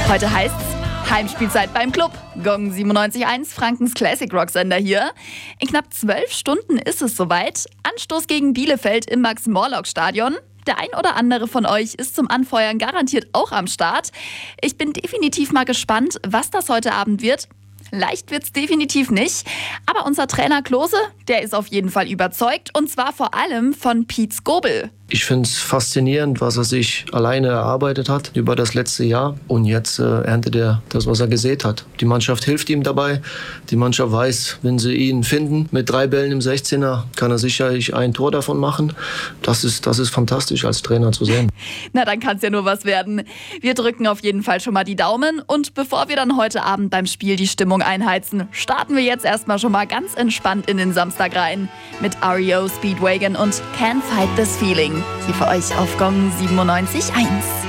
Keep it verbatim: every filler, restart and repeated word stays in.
Heute heißt's Heimspielzeit beim Club. Gong siebenundneunzig Komma eins, Frankens Classic Rock Sender hier. In knapp zwölf Stunden ist es soweit. Anstoß gegen Bielefeld im Max-Morlock-Stadion. Der ein oder andere von euch ist zum Anfeuern garantiert auch am Start. Ich bin definitiv mal gespannt, was das heute Abend wird. Leicht wird's definitiv nicht. Aber unser Trainer Klose, der ist auf jeden Fall überzeugt. Und zwar vor allem von Piet Skobel. Ich finde es faszinierend, was er sich alleine erarbeitet hat über das letzte Jahr. Und jetzt äh, erntet er das, was er gesät hat. Die Mannschaft hilft ihm dabei. Die Mannschaft weiß, wenn sie ihn finden, mit drei Bällen im sechzehner, kann er sicherlich ein Tor davon machen. Das ist, das ist fantastisch als Trainer zu sehen. Na, dann kann's ja nur was werden. Wir drücken auf jeden Fall schon mal die Daumen. Und bevor wir dann heute Abend beim Spiel die Stimmung einheizen, starten wir jetzt erstmal schon mal ganz entspannt in den Samstag rein. Mit R E O Speedwagon und Can't Fight This Feeling. Hier für euch auf Gong siebenundneunzig Komma eins.